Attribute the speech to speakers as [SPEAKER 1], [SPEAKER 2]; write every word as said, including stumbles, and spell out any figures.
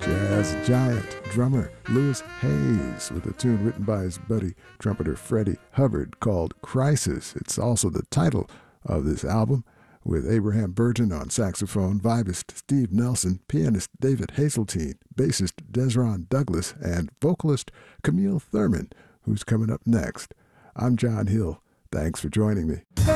[SPEAKER 1] jazz giant drummer Louis Hayes with a tune written by his buddy trumpeter Freddie Hubbard called Crisis. It's also the title of this album, with Abraham Burton on saxophone, vibist Steve Nelson, pianist David Hazeltine, bassist Desron Douglas, and vocalist Camille Thurman, who's coming up next. I'm John Hill. Thanks for joining me.